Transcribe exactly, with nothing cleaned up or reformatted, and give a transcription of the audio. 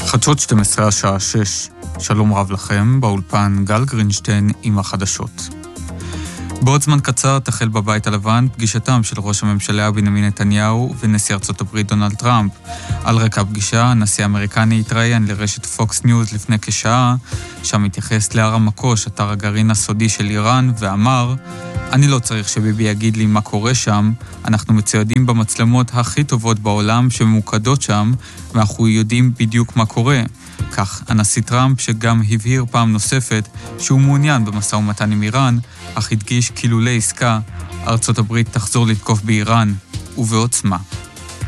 חדשות שתים עשרה השעה שש. שלום רב לכם, באולפן גל גרינשטיין עם החדשות. בעוד זמן קצר תחל בבית הלבן פגישתם של ראש הממשלה בנימין נתניהו ונשיא ארצות הברית דונלד טראמפ. על רקע הפגישה, הנשיא האמריקני התראיין לרשת פוקס ניוז לפני כשעה, שם התייחס להר המקוש, אתר הגרעין הסודי של איראן, ואמר, אני לא צריך שביבי יגיד לי מה קורה שם, אנחנו מצוידים במצלמות הכי טובות בעולם שממוקדות שם, ואנחנו יודעים בדיוק מה קורה. כך, הנשיא טראמפ, שגם הבהיר פעם נוספת שהוא מעוניין במשא ומתן עם איראן, אך הדגיש כילולי עסקה, ארצות הברית תחזור לתקוף באיראן, ובעוצמה.